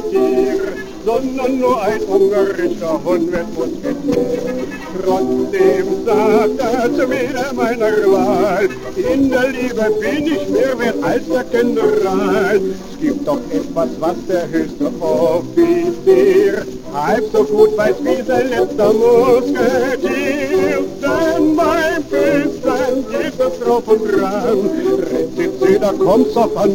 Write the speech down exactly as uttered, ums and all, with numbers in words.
Tier, sondern nur ein ungarischer Hund wird musketiert. Trotzdem sagt er zu mir meiner Wahl, in der Liebe bin ich mehr wert als der General. Es gibt doch etwas, was der höchste Offizier halb so gut weiß wie sein letzter Musketier. Denn beim Küssen geht es drauf und dran, Rezeption, da kommt's auf an